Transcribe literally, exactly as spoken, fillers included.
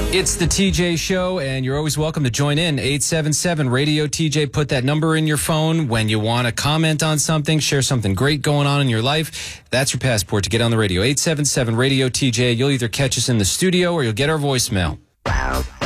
It's the T J Show, and you're always welcome to join in. eight seven seven radio T J. Put that number in your phone when you want to comment on something, share something great going on in your life. That's your passport to get on the radio. eight seven seven radio T J. You'll either catch us in the studio or you'll get our voicemail.